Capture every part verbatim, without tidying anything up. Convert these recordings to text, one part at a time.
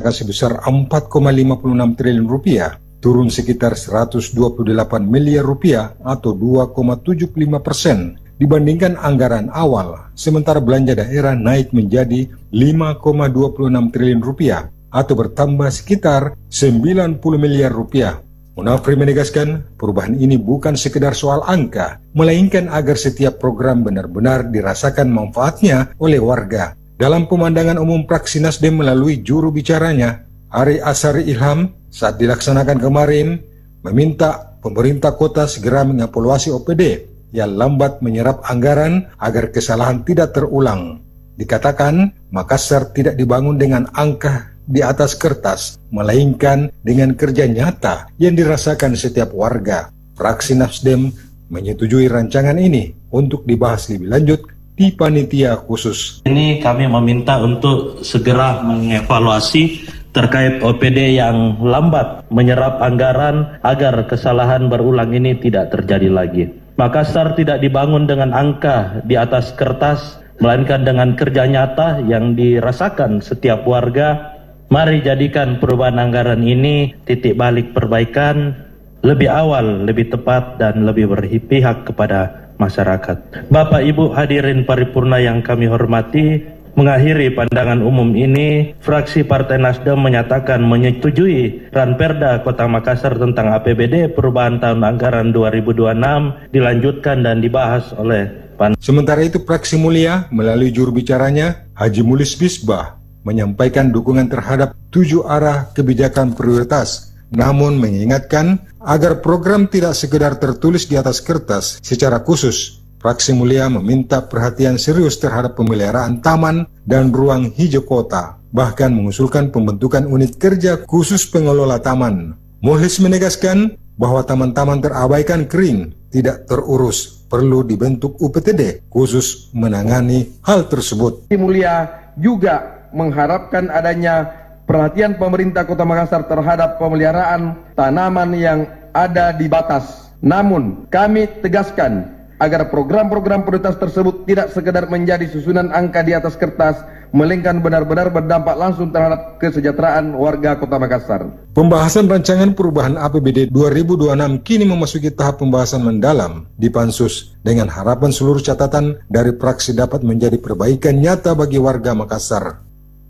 diperkirakan sebesar empat koma lima puluh enam triliun rupiah, turun sekitar seratus dua puluh delapan miliar rupiah atau dua koma tujuh puluh lima persen dibandingkan anggaran awal, sementara belanja daerah naik menjadi lima koma dua puluh enam triliun rupiah atau bertambah sekitar sembilan puluh miliar rupiah. Munafri menegaskan, perubahan ini bukan sekedar soal angka, melainkan agar setiap program benar-benar dirasakan manfaatnya oleh warga. Dalam pemandangan umum fraksi Nasdem melalui juru bicaranya, Ari Asari Ilham, saat dilaksanakan kemarin, meminta pemerintah kota segera mengevaluasi O P D yang lambat menyerap anggaran agar kesalahan tidak terulang. Dikatakan, Makassar tidak dibangun dengan angka di atas kertas, melainkan dengan kerja nyata yang dirasakan setiap warga. Fraksi Nasdem menyetujui rancangan ini untuk dibahas lebih lanjut di panitia khusus. Ini kami meminta untuk segera mengevaluasi terkait O P D yang lambat menyerap anggaran agar kesalahan berulang ini tidak terjadi lagi. Makassar tidak dibangun dengan angka di atas kertas, melainkan dengan kerja nyata yang dirasakan setiap warga. Mari jadikan perubahan anggaran ini titik balik perbaikan lebih awal, lebih tepat, dan lebih berpihak kepada masyarakat. Bapak Ibu hadirin paripurna yang kami hormati, mengakhiri pandangan umum ini, fraksi Partai Nasdem menyatakan menyetujui Ranperda Kota Makassar tentang A P B D perubahan tahun anggaran dua ribu dua puluh enam dilanjutkan dan dibahas oleh Pan. Sementara itu fraksi Mulia melalui juru bicaranya, Haji Mulis Bisbah, menyampaikan dukungan terhadap tujuh arah kebijakan prioritas, namun mengingatkan agar program tidak sekedar tertulis di atas kertas. Secara khusus, fraksi Mulia meminta perhatian serius terhadap pemeliharaan taman dan ruang hijau kota, bahkan mengusulkan pembentukan unit kerja khusus pengelola taman. Mulis menegaskan bahwa taman-taman terabaikan kering, tidak terurus, perlu dibentuk U P T D khusus menangani hal tersebut. Mulia juga mengharapkan adanya perhatian pemerintah Kota Makassar terhadap pemeliharaan tanaman yang ada di batas. Namun, kami tegaskan agar program-program prioritas tersebut tidak sekedar menjadi susunan angka di atas kertas, melainkan benar-benar berdampak langsung terhadap kesejahteraan warga Kota Makassar. Pembahasan rancangan perubahan A P B D dua ribu dua puluh enam kini memasuki tahap pembahasan mendalam di Pansus, dengan harapan seluruh catatan dari fraksi dapat menjadi perbaikan nyata bagi warga Makassar.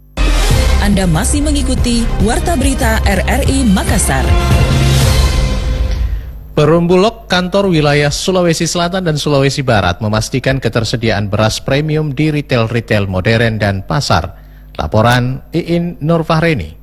Anda masih mengikuti Warta Berita R R I Makassar. Perum Bulog kantor wilayah Sulawesi Selatan dan Sulawesi Barat memastikan ketersediaan beras premium di retail-retail modern dan pasar. Laporan Iin Nurfahreni.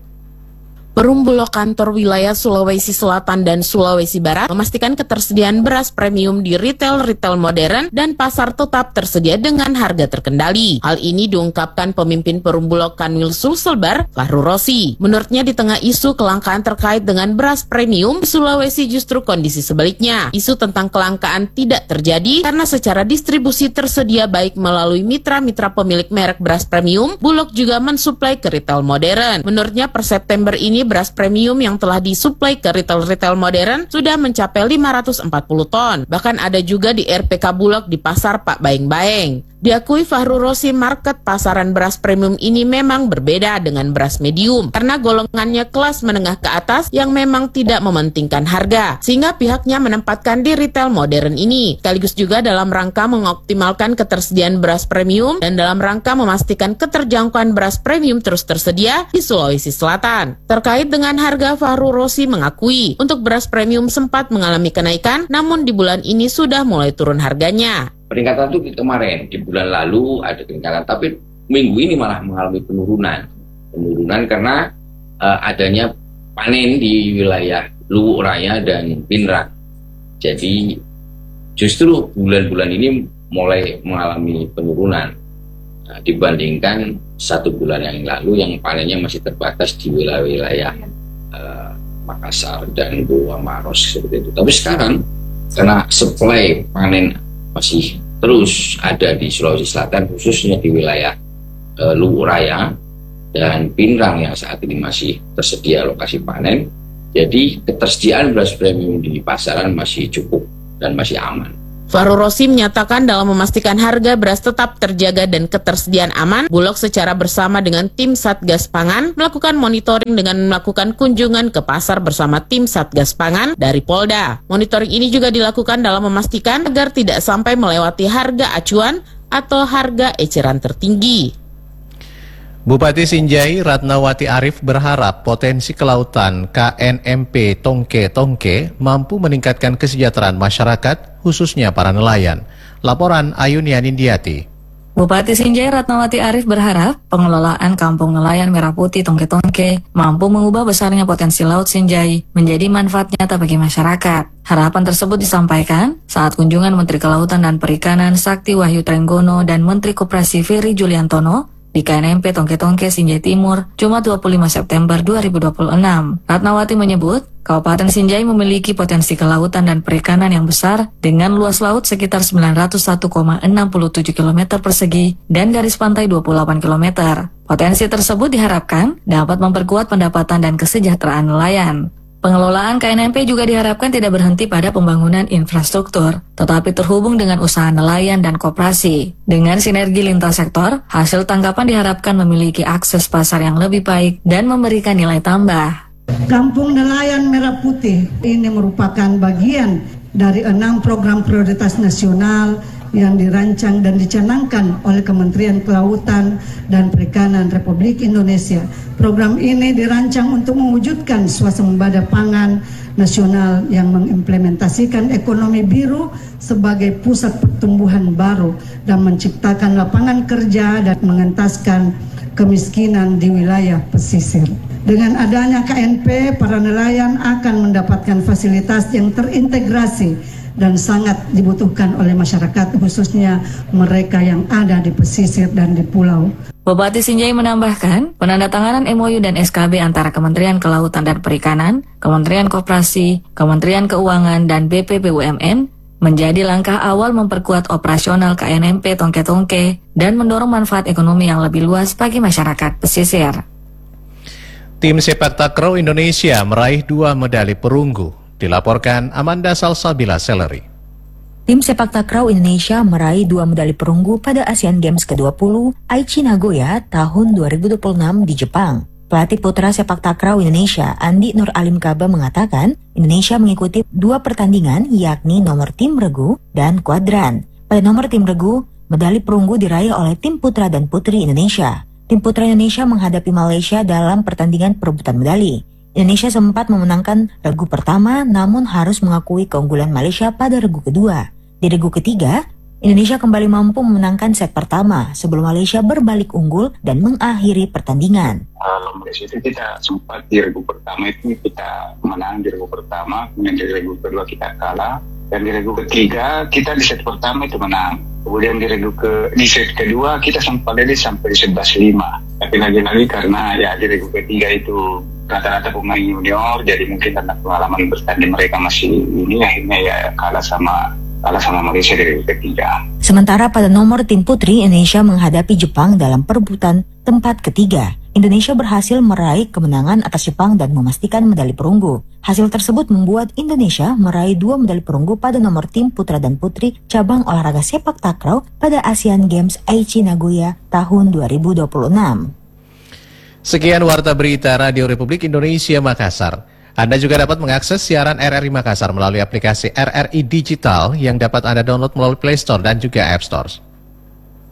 Perum Bulog kantor wilayah Sulawesi Selatan dan Sulawesi Barat memastikan ketersediaan beras premium di retail-retail modern dan pasar tetap tersedia dengan harga terkendali. Hal ini diungkapkan pemimpin Perum Bulog Kanwil Sulselbar, Fahru Rosi. Menurutnya di tengah isu kelangkaan terkait dengan beras premium, di Sulawesi justru kondisi sebaliknya. Isu tentang kelangkaan tidak terjadi karena secara distribusi tersedia baik melalui mitra-mitra pemilik merek beras premium, Bulog juga mensuplai ke retail modern. Menurutnya per September ini beras premium yang telah disuplai ke retail-retail modern sudah mencapai lima ratus empat puluh ton. Bahkan ada juga di R P K Bulog di pasar Pak Baeng-Baeng. Diakui Fahru Rosi, market pasaran beras premium ini memang berbeda dengan beras medium karena golongannya kelas menengah ke atas yang memang tidak mementingkan harga, sehingga pihaknya menempatkan di retail modern ini, sekaligus juga dalam rangka mengoptimalkan ketersediaan beras premium dan dalam rangka memastikan keterjangkauan beras premium terus tersedia di Sulawesi Selatan. Terkait dengan harga, Fahru Rosi mengakui untuk beras premium sempat mengalami kenaikan, namun di bulan ini sudah mulai turun harganya. Peningkatan itu kemarin, di bulan lalu ada peningkatan, tapi minggu ini malah mengalami penurunan. Penurunan karena uh, adanya panen di wilayah Luwu Raya dan Pinrang. Jadi justru bulan-bulan ini mulai mengalami penurunan uh, dibandingkan satu bulan yang lalu yang panennya masih terbatas di wilayah-wilayah uh, Makassar dan Goa Maros seperti itu. Tapi sekarang karena supply panen masih terus ada di Sulawesi Selatan, khususnya di wilayah e, Luwu Raya dan Pinrang yang saat ini masih tersedia lokasi panen. Jadi ketersediaan beras premium di pasaran masih cukup dan masih aman. Fahru Rosi menyatakan dalam memastikan harga beras tetap terjaga dan ketersediaan aman, Bulog secara bersama dengan tim Satgas Pangan melakukan monitoring dengan melakukan kunjungan ke pasar bersama tim Satgas Pangan dari Polda. Monitoring ini juga dilakukan dalam memastikan agar tidak sampai melewati harga acuan atau harga eceran tertinggi. Bupati Sinjai Ratnawati Arif berharap potensi kelautan K N M P Tongke-Tongke mampu meningkatkan kesejahteraan masyarakat, khususnya para nelayan. Laporan Ayunia Nindiati. Bupati Sinjai Ratnawati Arif berharap pengelolaan Kampung Nelayan Merah Putih Tongke-Tongke mampu mengubah besarnya potensi laut Sinjai menjadi manfaat nyata bagi masyarakat. Harapan tersebut disampaikan saat kunjungan Menteri Kelautan dan Perikanan Sakti Wahyu Trenggono dan Menteri Koperasi Ferry Juliantono di K N M P Tongke-Tongke Sinjai Timur, Jumat dua puluh lima September dua ribu dua puluh enam. Ratnawati menyebut, Kabupaten Sinjai memiliki potensi kelautan dan perikanan yang besar dengan luas laut sekitar sembilan ratus satu koma enam tujuh kilometer persegi dan garis pantai dua puluh delapan kilometer. Potensi tersebut diharapkan dapat memperkuat pendapatan dan kesejahteraan nelayan. Pengelolaan K N M P juga diharapkan tidak berhenti pada pembangunan infrastruktur, tetapi terhubung dengan usaha nelayan dan koperasi. Dengan sinergi lintas sektor, hasil tangkapan diharapkan memiliki akses pasar yang lebih baik dan memberikan nilai tambah. Kampung Nelayan Merah Putih ini merupakan bagian dari enam program prioritas nasional yang dirancang dan dicanangkan oleh Kementerian Kelautan dan Perikanan Republik Indonesia. Program ini dirancang untuk mewujudkan swasembada pangan nasional yang mengimplementasikan ekonomi biru sebagai pusat pertumbuhan baru dan menciptakan lapangan kerja dan mengentaskan kemiskinan di wilayah pesisir. Dengan adanya K N P, para nelayan akan mendapatkan fasilitas yang terintegrasi dan sangat dibutuhkan oleh masyarakat, khususnya mereka yang ada di pesisir dan di pulau. Bupati Sinjai menambahkan, penandatanganan M O U dan S K B antara Kementerian Kelautan dan Perikanan, Kementerian Koperasi, Kementerian Keuangan, dan B P B U M N menjadi langkah awal memperkuat operasional K N M P Tongke-Tongke dan mendorong manfaat ekonomi yang lebih luas bagi masyarakat pesisir. Tim sepak takraw Indonesia meraih dua medali perunggu. Dilaporkan Amanda Salsabila Sellery. Tim sepak takraw Indonesia meraih dua medali perunggu pada Asian Games ke dua puluh Aichi Nagoya tahun dua ribu dua puluh enam di Jepang. Pelatih putra sepak takraw Indonesia, Andi Nur Alim Kaba, mengatakan Indonesia mengikuti dua pertandingan, yakni nomor tim regu dan kuadran. Pada nomor tim regu, medali perunggu diraih oleh tim putra dan putri Indonesia. Tim putra Indonesia menghadapi Malaysia dalam pertandingan perebutan medali. Indonesia sempat memenangkan regu pertama, namun harus mengakui keunggulan Malaysia pada regu kedua. Di regu ketiga, Indonesia kembali mampu memenangkan set pertama sebelum Malaysia berbalik unggul dan mengakhiri pertandingan. Uh, Malaysia itu kita sempat di regu pertama itu kita menang di regu pertama, kemudian di regu kedua kita kalah, dan di regu ketiga kita di set pertama itu menang. Kemudian di regu ke di set kedua kita sempat jadi sampai di sebelas lima. Tapi lagi-lagi karena ya di regu ketiga itu rata-rata pemain junior, jadi mungkin karena pengalaman bertanding mereka masih ini, akhirnya ya kalah sama kalah sama Malaysia dari ketiga. Sementara pada nomor tim putri, Indonesia menghadapi Jepang dalam perebutan tempat ketiga. Indonesia berhasil meraih kemenangan atas Jepang dan memastikan medali perunggu. Hasil tersebut membuat Indonesia meraih dua medali perunggu pada nomor tim putra dan putri cabang olahraga sepak takraw pada Asian Games Aichi Nagoya tahun dua ribu dua puluh enam. Sekian Warta Berita Radio Republik Indonesia Makassar. Anda juga dapat mengakses siaran R R I Makassar melalui aplikasi R R I Digital yang dapat Anda download melalui Play Store dan juga App Store.